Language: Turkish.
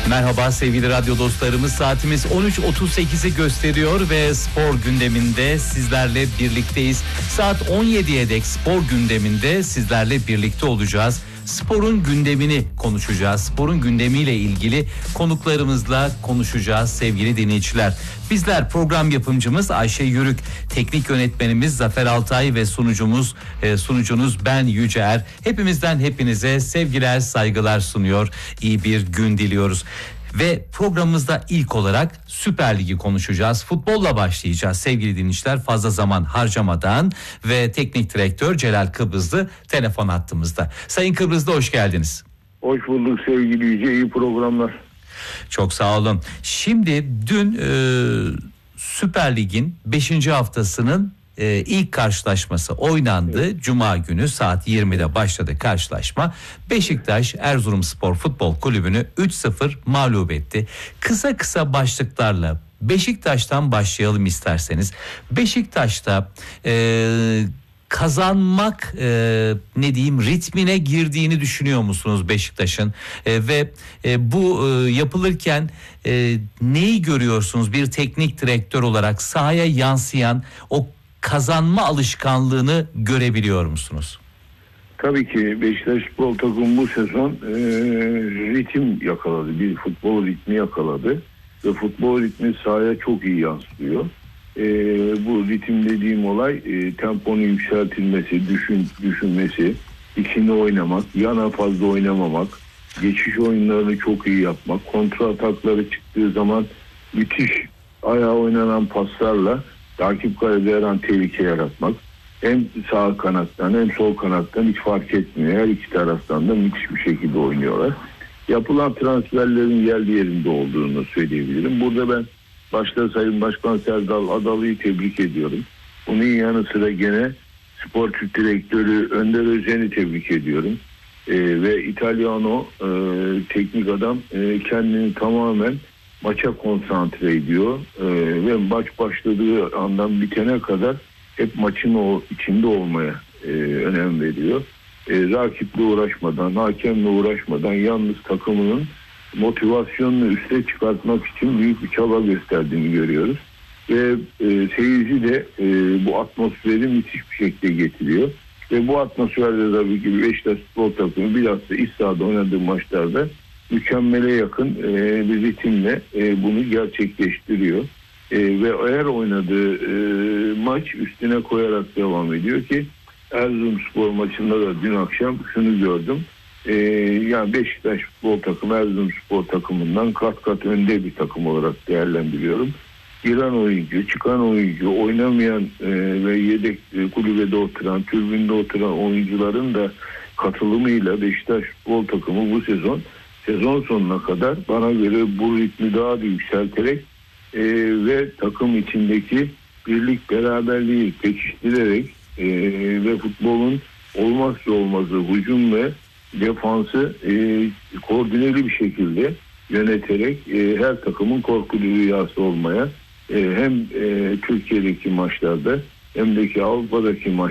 Merhaba sevgili radyo dostlarımız, saatimiz 13.38'i gösteriyor ve spor gündeminde sizlerle birlikteyiz. Saat 17'ye dek spor gündeminde sizlerle birlikte olacağız. Sporun gündemini konuşacağız. Sporun gündemiyle ilgili konuklarımızla konuşacağız sevgili dinleyiciler. Bizler program yapımcımız Ayşe Yürük, teknik yönetmenimiz Zafer Altay ve sunucunuz ben Yüce Er. Hepimizden hepinize sevgiler, saygılar sunuyor. İyi bir gün diliyoruz. Ve programımızda ilk olarak Süper Lig'i konuşacağız. Futbolla başlayacağız sevgili dinleyiciler, fazla zaman harcamadan ve teknik direktör Celal Kıbrıslı telefon hattımızda. Sayın Kıbrıslı, hoş geldiniz. Hoş bulduk sevgili Yüce, iyi programlar. Çok sağ olun. Şimdi dün Süper Lig'in 5. haftasının ilk karşılaşması oynandı. Evet. Cuma günü saat 20'de başladı karşılaşma. Beşiktaş Erzurumspor Futbol Kulübü'nü 3-0 mağlup etti. Kısa başlıklarla Beşiktaş'tan başlayalım isterseniz. Beşiktaş'ta kazanmak ritmine girdiğini düşünüyor musunuz Beşiktaş'ın? Ve bu yapılırken neyi görüyorsunuz bir teknik direktör olarak, sahaya yansıyan o kazanma alışkanlığını görebiliyor musunuz? Tabii ki Beşiktaş futbol takımı bu sezon ritim yakaladı. Bir futbol ritmi yakaladı. Ve futbol ritmi sahaya çok iyi yansıyor. Bu ritim dediğim olay temponun yükseltilmesi, düşünmesi, içinde oynamak, yana fazla oynamamak, geçiş oyunlarını çok iyi yapmak, kontra atakları çıktığı zaman müthiş ayağa oynanan paslarla takip kalede her an tehlike yaratmak. Hem sağ kanattan hem sol kanattan hiç fark etmiyor. Her iki taraftan da müthiş bir şekilde oynuyorlar. Yapılan transferlerin yerinde olduğunu söyleyebilirim. Burada ben başta Sayın Başkan Serdal Adalı'yı tebrik ediyorum. Onun yanı sıra gene spor direktörü Önder Özen'i tebrik ediyorum. Ve İtalyano teknik adam kendini tamamen maça konsantre ediyor ve maç başladığı andan bitene kadar hep maçın o içinde olmaya önem veriyor. Rakiple uğraşmadan, hakemle uğraşmadan yalnız takımının motivasyonunu üste çıkartmak için büyük bir çaba gösterdiğini görüyoruz. Ve seyirci de bu atmosferi müthiş bir şekilde getiriyor. Ve bu atmosferde tabii ki Beşiktaş futbol takımı bilhassa iç sahada oynadığı maçlarda mükemmele yakın bir ritimle bunu gerçekleştiriyor. Ve eğer oynadığı maç üstüne koyarak devam ediyor ki Erzurumspor maçında da dün akşam şunu gördüm. Yani Beşiktaş futbol takımı Erzurumspor takımından kat önde bir takım olarak değerlendiriyorum. Giren oyuncu, çıkan oyuncu, oynamayan ve yedek kulübede oturan, tribünde oturan oyuncuların da katılımıyla Beşiktaş futbol takımı bu sezon sonuna kadar bana göre bu ritmi daha da yükselterek ve takım içindeki birlik beraberliği pekiştirerek ve futbolun olmazsa olmazı hücum ve defansı koordineli bir şekilde yöneterek her takımın korkulu rüyası olmaya hem Türkiye'deki maçlarda hem de Avrupa'daki maçlarda